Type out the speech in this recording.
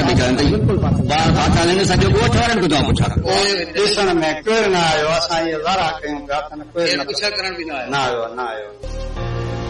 बि कनि था सॼो ॻोठ वारनि खे तव्हां पुछा ॾिसण में केरु न आयो, असां इहे वारा कयूं पिया, पुछा करण बि न आयो। न आयो